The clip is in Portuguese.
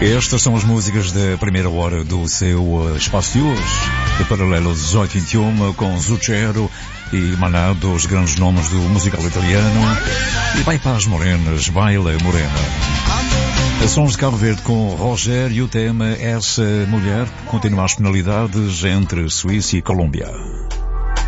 Estas são as músicas da primeira hora do seu Espaço de hoje, de paralelo 1821 com Zucchero e Maná, dos grandes nomes do musical italiano, e Vai para as Morenas, Baila Morena. Sons de Cabo Verde com Rogério, o tema Essa Mulher, continua as penalidades entre Suíça e Colômbia.